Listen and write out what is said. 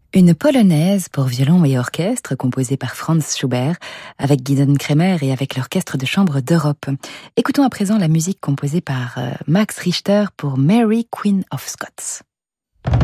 Une polonaise pour violon et orchestre composée par Franz Schubert avec Gidon Kremer et avec l'Orchestre de chambre d'Europe. Écoutons à présent la musique composée par Max Richter pour Mary, Queen of Scots.